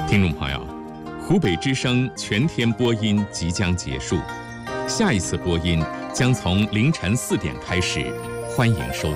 听众朋友，湖北之声全天播音即将结束，下一次播音将从凌晨4点开始，欢迎收听。